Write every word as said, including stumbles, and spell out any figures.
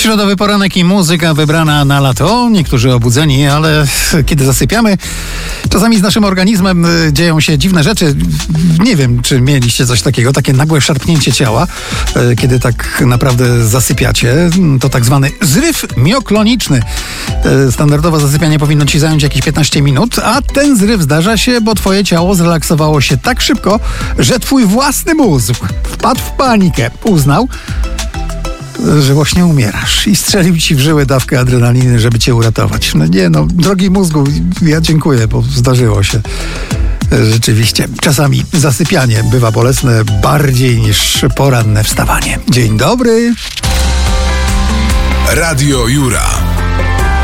Środowy poranek i muzyka wybrana na lato. Niektórzy obudzeni, ale kiedy zasypiamy, czasami z naszym organizmem dzieją się dziwne rzeczy. Nie wiem, czy mieliście coś takiego, takie nagłe szarpnięcie ciała, kiedy tak naprawdę zasypiacie. To tak zwany zryw miokloniczny. Standardowo zasypianie powinno ci zająć jakieś piętnaście minut, a ten zryw zdarza się, bo twoje ciało zrelaksowało się tak szybko, że twój własny mózg wpadł w panikę. Uznał, że właśnie umierasz i strzelił ci w żyły dawkę adrenaliny, żeby cię uratować. No nie no, drogi mózgu, ja dziękuję, bo zdarzyło się. Rzeczywiście, czasami zasypianie bywa bolesne bardziej niż poranne wstawanie. Dzień dobry. Radio Jura.